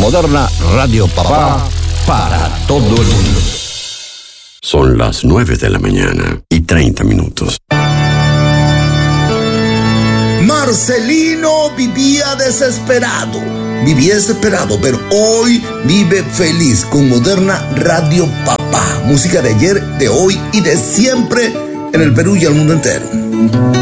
Moderna Radio Papá para todo el mundo. Son las 9:30 a.m. Marcelino vivía desesperado, pero hoy vive feliz con Moderna Radio Papá. Música de ayer, de hoy y de siempre en el Perú y el mundo entero.